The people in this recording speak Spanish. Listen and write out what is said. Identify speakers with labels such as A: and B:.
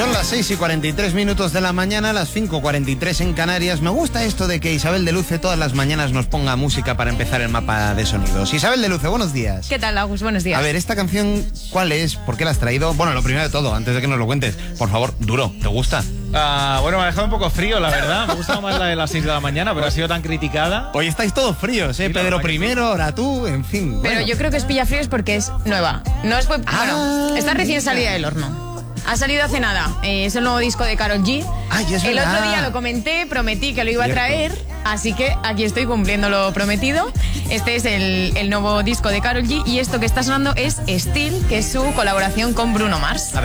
A: Son las 6:43 de la mañana, las 5:43 en Canarias. Me gusta esto de que Isabel de Luce todas las mañanas nos ponga música para empezar el mapa de sonidos. Isabel de Luce, buenos días.
B: ¿Qué tal, Agus? Buenos días.
A: A ver, esta canción, ¿cuál es? ¿Por qué la has traído? Bueno, lo primero de todo, antes de que nos lo cuentes, por favor, Duro, ¿te gusta?
C: Bueno, me ha dejado un poco frío, la verdad. Me gusta más la de las 6 de la mañana, pero ha sido tan criticada.
A: Hoy estáis todos fríos, ¿eh?
C: Sí,
A: Pedro primero, ahora tú, en fin.
B: Pero
A: bueno.
B: yo creo que es pillafríos porque es nueva. No es bueno, está recién salida del horno. Ha salido hace nada. Es el nuevo disco de Karol G.
A: Ay, es
B: el
A: verdad.
B: otro día lo comenté, prometí que lo iba a
A: Cierto.
B: traer, así que aquí estoy cumpliendo lo prometido. Este es el nuevo disco de Karol G y esto que está sonando es Still, que es su colaboración con Bruno Mars.